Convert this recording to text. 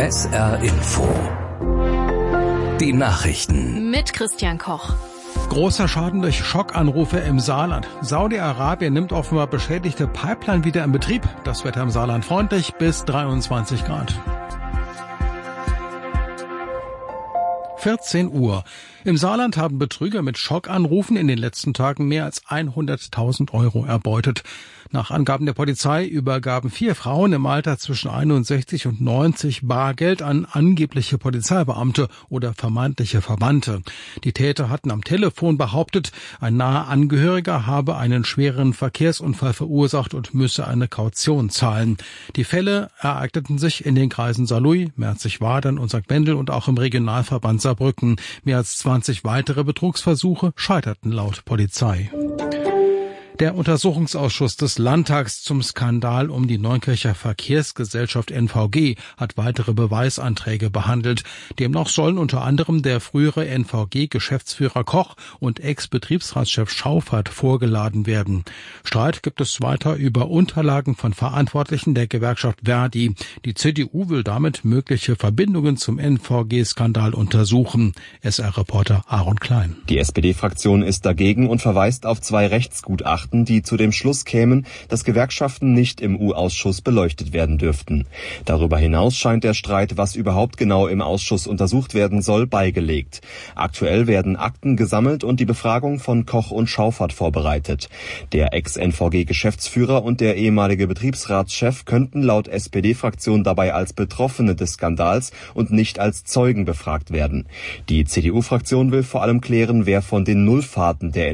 SR Info. Die Nachrichten. Mit Christian Koch. Großer Schaden durch Schockanrufe im Saarland. Saudi-Arabien nimmt offenbar beschädigte Pipeline wieder in Betrieb. Das Wetter im Saarland freundlich bis 23 Grad. 14 Uhr. Im Saarland haben Betrüger mit Schockanrufen in den letzten Tagen mehr als 100.000 Euro erbeutet. Nach Angaben der Polizei übergaben 4 Frauen im Alter zwischen 61 und 90 Bargeld an angebliche Polizeibeamte oder vermeintliche Verwandte. Die Täter hatten am Telefon behauptet, ein naher Angehöriger habe einen schweren Verkehrsunfall verursacht und müsse eine Kaution zahlen. Die Fälle ereigneten sich in den Kreisen Saarlouis, Merzig-Wadern und St. Wendel und auch im Regionalverband Saarbrücken. Mehr als 20 weitere Betrugsversuche scheiterten laut Polizei. Der Untersuchungsausschuss des Landtags zum Skandal um die Neunkircher Verkehrsgesellschaft NVG hat weitere Beweisanträge behandelt. Demnach sollen unter anderem der frühere NVG-Geschäftsführer Koch und Ex-Betriebsratschef Schauffert vorgeladen werden. Streit gibt es weiter über Unterlagen von Verantwortlichen der Gewerkschaft Verdi. Die CDU will damit mögliche Verbindungen zum NVG-Skandal untersuchen. SR-Reporter Aaron Klein. Die SPD-Fraktion ist dagegen und verweist auf 2 Rechtsgutachten, die zu dem Schluss kämen, dass Gewerkschaften nicht im U-Ausschuss beleuchtet werden dürften. Darüber hinaus scheint der Streit, was überhaupt genau im Ausschuss untersucht werden soll, beigelegt. Aktuell werden Akten gesammelt und die Befragung von Koch und Schauffert vorbereitet. Der Ex-NVG-Geschäftsführer und der ehemalige Betriebsratschef könnten laut SPD-Fraktion dabei als Betroffene des Skandals und nicht als Zeugen befragt werden. Die CDU-Fraktion will vor allem klären, wer von den Nullfahrten der